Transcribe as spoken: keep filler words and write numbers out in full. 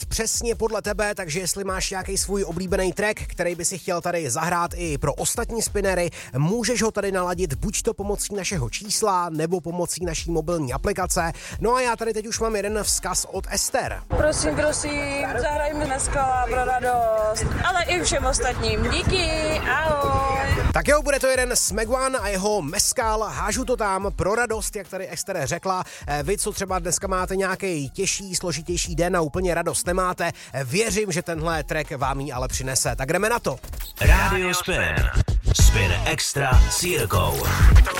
přesně podle tebe, takže jestli máš nějaký svůj oblíbený track, který by si chtěl tady zahrát i pro ostatní spinnery, můžeš ho tady naladit buď to pomocí našeho čísla, nebo pomocí naší mobilní aplikace. No a já tady teď už mám jeden vzkaz od Ester. Prosím, prosím, zahrajme Meskala pro radost, ale i všem ostatním. Díky, ahoj. Tak jo, bude to jeden Smegwan a jeho Meskal, hážu to tam pro radost, jak tady Ester řekla. Vy, co třeba dneska máte nějaký těžší, složitější den a úplně radost nemáte, věřím, že tenhle track vám ji ale přinese. Tak jdeme na to. Radio Spin. Spin Extra s Jirkou.